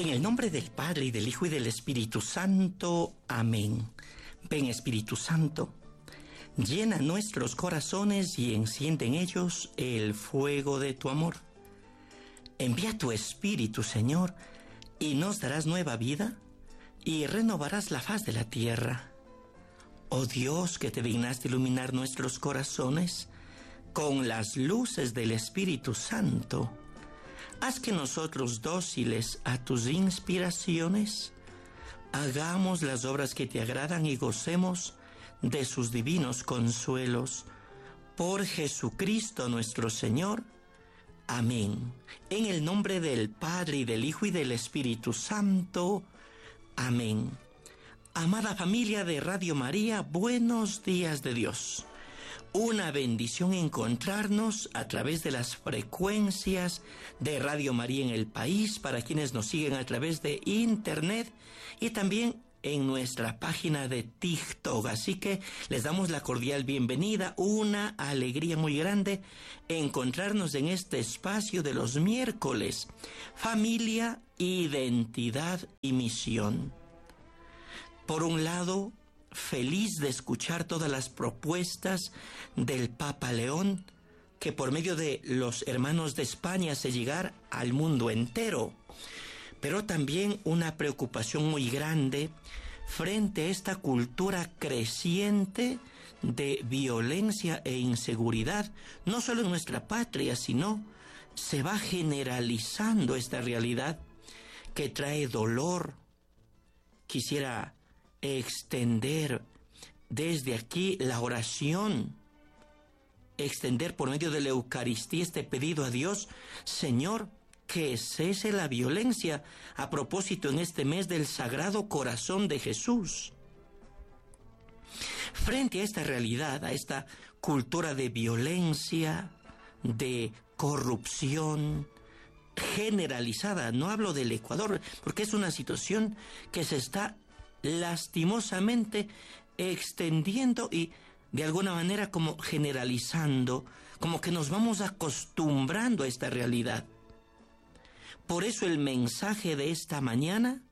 En el nombre del Padre, y del Hijo, y del Espíritu Santo. Amén. Ven, Espíritu Santo, llena nuestros corazones y enciende en ellos el fuego de tu amor. Envía tu Espíritu, Señor, y nos darás nueva vida y renovarás la faz de la tierra. Oh Dios, que te dignaste iluminar nuestros corazones con las luces del Espíritu Santo, haz que nosotros, dóciles a tus inspiraciones, hagamos las obras que te agradan y gocemos de sus divinos consuelos. Por Jesucristo nuestro Señor. Amén. En el nombre del Padre, y del Hijo, y del Espíritu Santo. Amén. Amada familia de Radio María, buenos días de Dios. Una bendición encontrarnos a través de las frecuencias de Radio María en el país, para quienes nos siguen a través de internet y también en nuestra página de TikTok. Así que les damos la cordial bienvenida, una alegría muy grande encontrarnos en este espacio de los miércoles. Familia, identidad y misión. Por un lado, feliz de escuchar todas las propuestas del Papa León, que por medio de los hermanos de España hace llegar al mundo entero. Pero también una preocupación muy grande frente a esta cultura creciente de violencia e inseguridad, no solo en nuestra patria, sino se va generalizando esta realidad que trae dolor. Quisiera extender desde aquí la oración, extender por medio de la Eucaristía este pedido a Dios: Señor, que cese la violencia, a propósito en este mes del Sagrado Corazón de Jesús. Frente a esta realidad, a esta cultura de violencia, de corrupción generalizada, no hablo del Ecuador, porque es una situación que se está lastimosamente extendiendo y de alguna manera como generalizando, como que nos vamos acostumbrando a esta realidad. Por eso el mensaje de esta mañana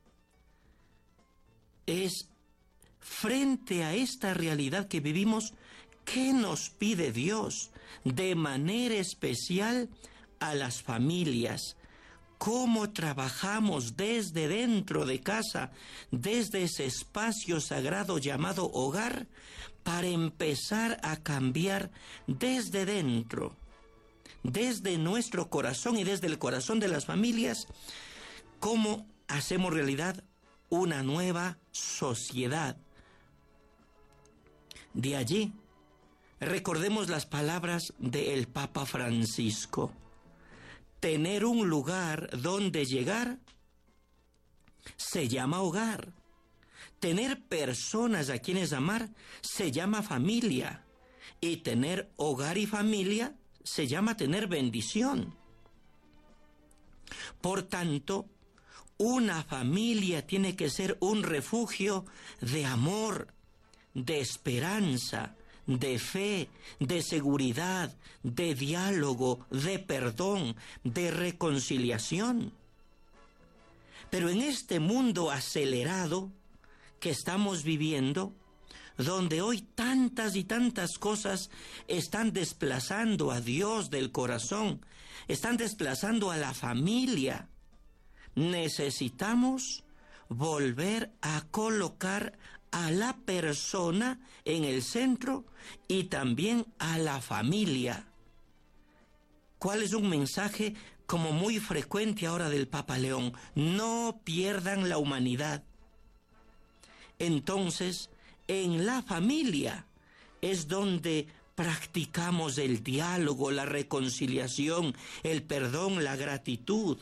es: frente a esta realidad que vivimos, ¿qué nos pide Dios de manera especial a las familias? ¿Cómo trabajamos desde dentro de casa, desde ese espacio sagrado llamado hogar, para empezar a cambiar desde dentro, desde nuestro corazón y desde el corazón de las familias? ¿Cómo hacemos realidad una nueva sociedad? De allí, recordemos las palabras del Papa Francisco: tener un lugar donde llegar se llama hogar. Tener personas a quienes amar se llama familia. Y tener hogar y familia se llama tener bendición. Por tanto, una familia tiene que ser un refugio de amor, de esperanza, de fe, de seguridad, de diálogo, de perdón, de reconciliación. Pero en este mundo acelerado que estamos viviendo, donde hoy tantas y tantas cosas están desplazando a Dios del corazón, están desplazando a la familia, necesitamos volver a colocar a la persona en el centro y también a la familia. ¿Cuál es un mensaje como muy frecuente ahora del Papa León? No pierdan la humanidad. Entonces, en la familia es donde practicamos el diálogo, la reconciliación, el perdón, la gratitud.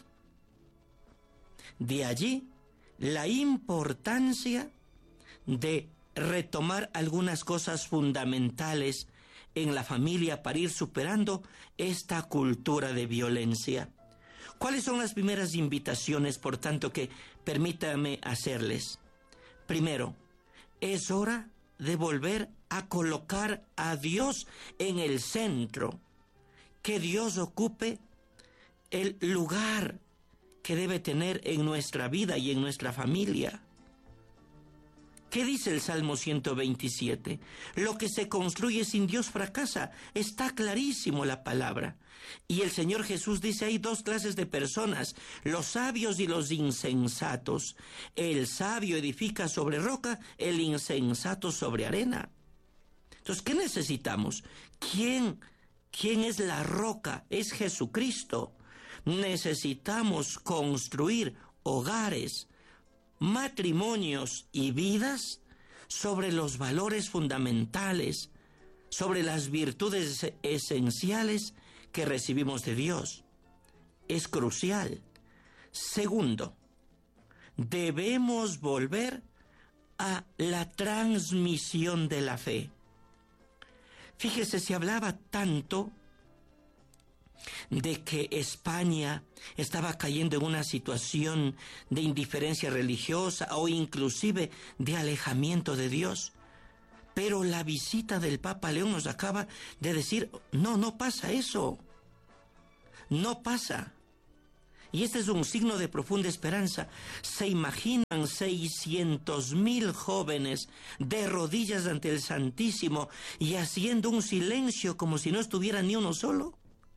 De allí la importancia de retomar algunas cosas fundamentales en la familia para ir superando esta cultura de violencia. ¿Cuáles son las primeras invitaciones, por tanto, que permítame hacerles? Primero, es hora de volver a colocar a Dios en el centro. Que Dios ocupe el lugar que debe tener en nuestra vida y en nuestra familia. ¿Qué dice el Salmo 127? Lo que se construye sin Dios fracasa. Está clarísimo la palabra. Y el Señor Jesús dice, hay dos clases de personas, los sabios y los insensatos. El sabio edifica sobre roca, el insensato sobre arena. Entonces, ¿qué necesitamos? ¿Quién es la roca? Es Jesucristo. Necesitamos construir hogares, matrimonios y vidas sobre los valores fundamentales, sobre las virtudes esenciales que recibimos de Dios. Es crucial. Segundo, debemos volver a la transmisión de la fe. Fíjese, se hablaba tanto de que España estaba cayendo en una situación de indiferencia religiosa o inclusive de alejamiento de Dios. Pero la visita del Papa León nos acaba de decir, no pasa eso. No pasa. Y este es un signo de profunda esperanza. ¿Se imaginan 600,000 jóvenes de rodillas ante el Santísimo y haciendo un silencio como si no estuviera ni uno solo?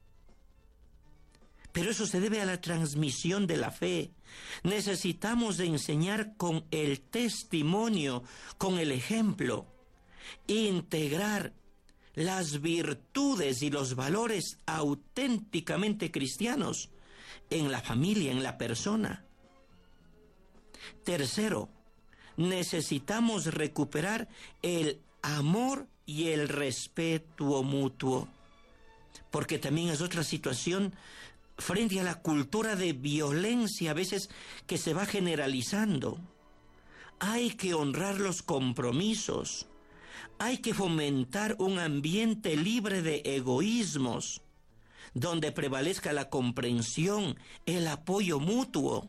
Pero eso se debe a la transmisión de la fe. Necesitamos de enseñar con el testimonio, con el ejemplo, integrar las virtudes y los valores auténticamente cristianos en la familia, en la persona. Tercero, necesitamos recuperar el amor y el respeto mutuo, porque también es otra situación frente a la cultura de violencia a veces que se va generalizando. Hay que honrar los compromisos, hay que fomentar un ambiente libre de egoísmos, donde prevalezca la comprensión, el apoyo mutuo.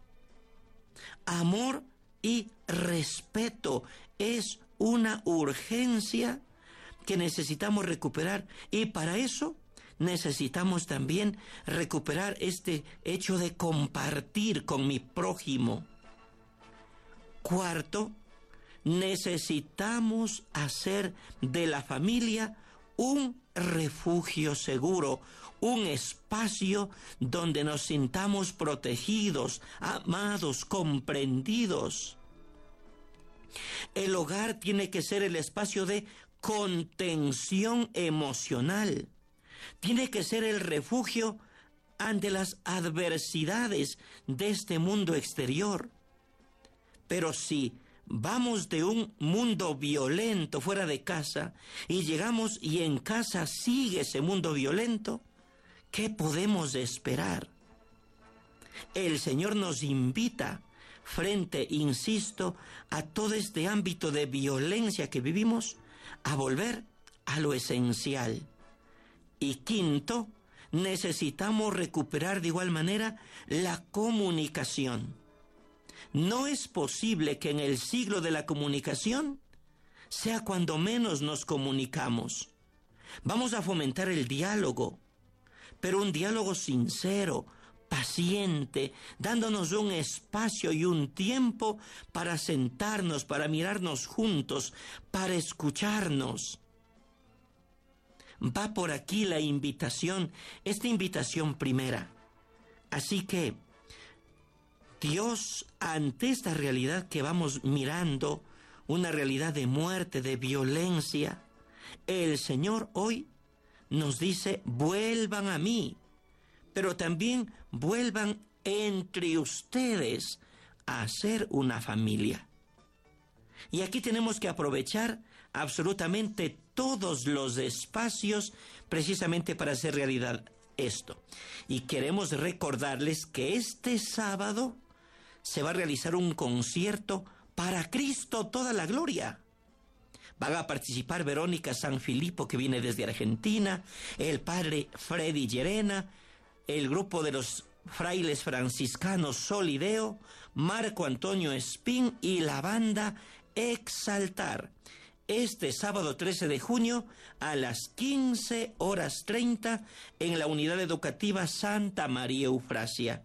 Amor y respeto es una urgencia que necesitamos recuperar, y para eso necesitamos también recuperar este hecho de compartir con mi prójimo. Cuarto, necesitamos hacer de la familia un refugio seguro, un espacio donde nos sintamos protegidos, amados, comprendidos. El hogar tiene que ser el espacio de contención emocional. Tiene que ser el refugio ante las adversidades de este mundo exterior. Pero si vamos de un mundo violento fuera de casa y llegamos y en casa sigue ese mundo violento, ¿qué podemos esperar? El Señor nos invita frente, insisto, a todo este ámbito de violencia que vivimos, a volver a lo esencial. Y quinto, necesitamos recuperar de igual manera la comunicación. No es posible que en el siglo de la comunicación sea cuando menos nos comunicamos. Vamos a fomentar el diálogo, pero un diálogo sincero, paciente, dándonos un espacio y un tiempo para sentarnos, para mirarnos juntos, para escucharnos. Va por aquí la invitación, esta invitación primera. Así que Dios, ante esta realidad que vamos mirando, una realidad de muerte, de violencia, el Señor hoy nos dice, vuelvan a mí, pero también vuelvan entre ustedes a ser una familia. Y aquí tenemos que aprovechar absolutamente todos los espacios precisamente para hacer realidad esto. Y queremos recordarles que este sábado se va a realizar un concierto para Cristo toda la gloria. Van a participar Verónica Sanfilippo, que viene desde Argentina, el padre Freddy Llerena, el grupo de los frailes franciscanos Solideo, Marco Antonio Espín y la banda Exaltar. Este sábado 13 de junio a las 15:30 en la unidad educativa Santa María Eufrasia.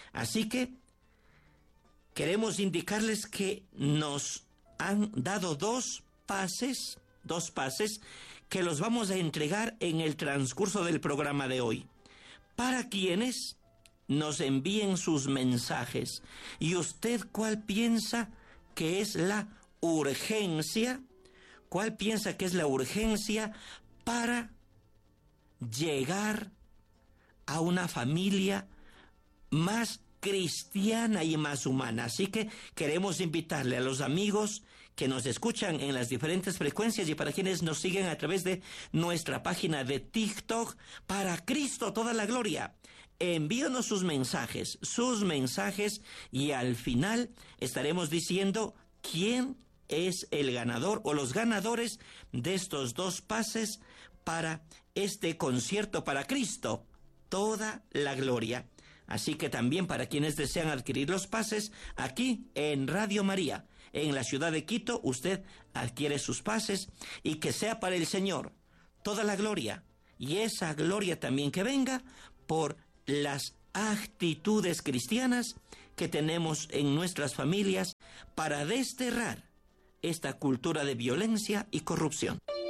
Así que queremos indicarles que nos han dado dos pases que los vamos a entregar en el transcurso del programa de hoy, para quienes nos envíen sus mensajes. ¿Y usted cuál piensa que es la urgencia? ¿Cuál piensa que es la urgencia para llegar a una familia más cristiana y más humana? Así que queremos invitarle a los amigos que nos escuchan en las diferentes frecuencias y para quienes nos siguen a través de nuestra página de TikTok, Para Cristo Toda la Gloria. Envíenos sus mensajes y al final estaremos diciendo quién es el ganador o los ganadores de estos dos pases para este concierto para Cristo Toda la Gloria. Así que también para quienes desean adquirir los pases, aquí en Radio María, en la ciudad de Quito, usted adquiere sus pases y que sea para el Señor toda la gloria. Y esa gloria también que venga por las actitudes cristianas que tenemos en nuestras familias para desterrar esta cultura de violencia y corrupción.